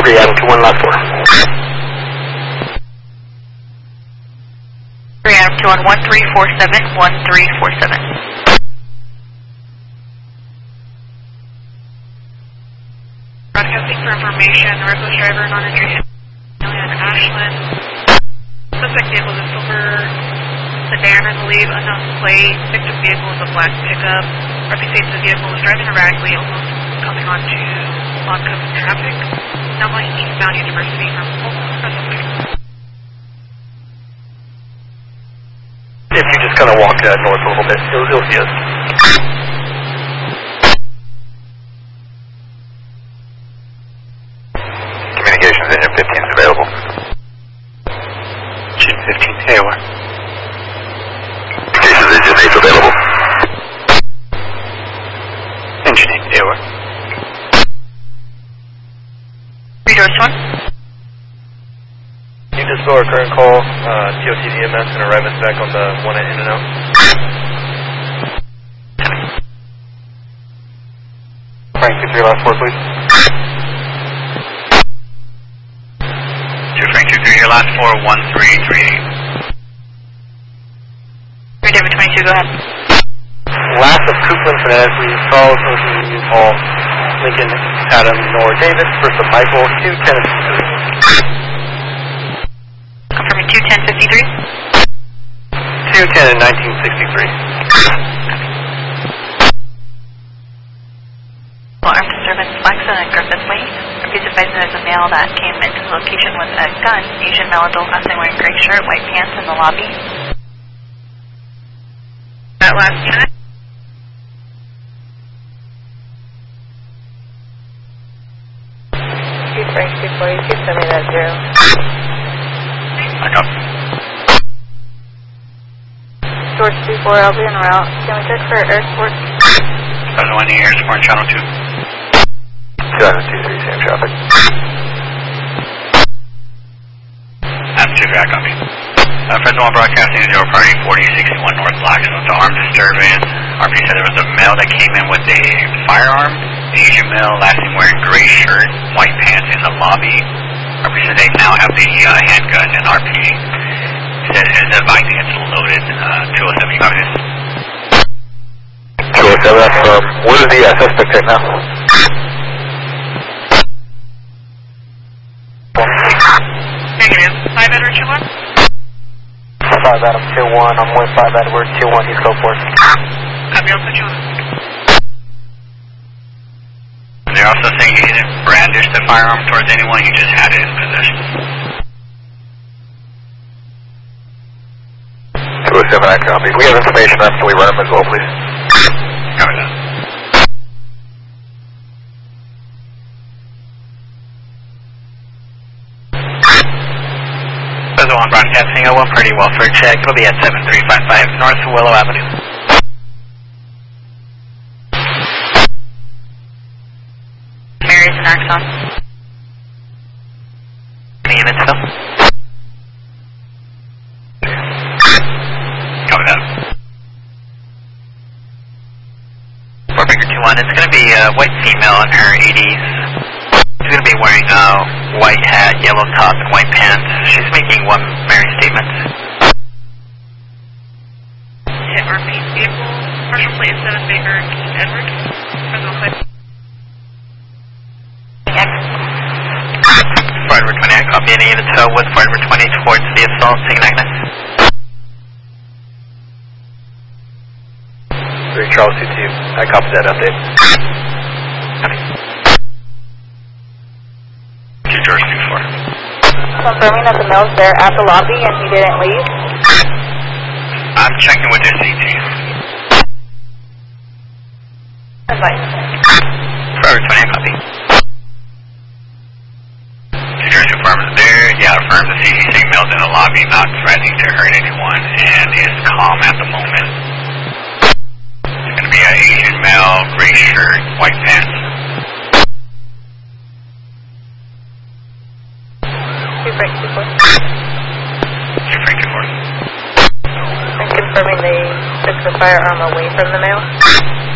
3, Adam 21, last 4. 3, Adam 21, 1347, 1347. Broadcasting for information, the reckless driver, non-injury, on Ashland. Suspect vehicle is a silver sedan, I believe, unknown plate. Victim vehicle is a black pickup. RP states the vehicle was driving erratically, almost coming onto oncoming traffic. Now going eastbound University from If you just kind of walk north a little bit, you'll see us. Communications engine 15 is available. Engine 15, AOR. Communications engine 8 is available. Engine 8, AOR. Resource 1. Can you just fill our current call, TOT EMS, and arrive us back on the one in and out? Frank 23, last 4, please. 2 Frank 23, your last 4, 1338. David 22, go ahead. Last of Coupland Fernandez, we follow social media call Lincoln Adam Nor Davis, first of Michael 210. Confirming 21053. 210 in 1963. Armed disturbance, Blackstone and Griffith Lane. Refused advising there's a male that came into the location with a gun. Asian male adult last name wearing gray shirt, white pants in the lobby. that last unit. Frank 242, send me that 0. Back up. Source 24, I'll be en route. Can we check for air support? Present 1 Air Support Channel 2. 2023, same traffic. Attitude, I copy. Present 1 broadcasting 0 party 4061 North Blackstone. So armed disturbance. RP said there was a male that came in with a firearm. Asian male, last name wearing gray shirt, white pants in the lobby. RP said they now have the handgun, and RP said is advising it's loaded. 207, you copy this? 207, that's, what is the suspect right now? Negative. 5 Edward 21? 5 Adam 21, I'm with 5 Edward 21, he's code 4. Copy, I'll put you on. They're also saying he didn't brandish the firearm towards anyone, he just had it in possession. 207, I copy. We have information on, can we run him as well, please? Copy that. Present 1 broadcasting 01 Party Welfare Check. It'll be at 7355 North Willow Avenue. Mary's and Axon. Any units still? Copy that. 4 Baker 21, it's going to be a white female in her 80s. She's going to be wearing a white hat, yellow top, and white pants. She's making one Mary statement. Hit RP vehicle. Partial plate 7 Baker Edward. Present plate. Flight number 20, I copy any unit tow with flight number 20 towards the assault, St. Agnes. 3 Charles 22, I copy that update. Copy. 2 George 24. Confirming that the male's there at the lobby and he didn't leave. I'm checking with their CT. Advice. Forever 20, I copy. 2 George affirms there. Yeah, affirms the CT signals in the lobby, not threatening to hurt anyone, and is calm at the moment. It's going to be an Asian male, gray shirt, white pants. 2 Frank 24. 2 Frank 24. I'm confirming they took the firearm away from the male.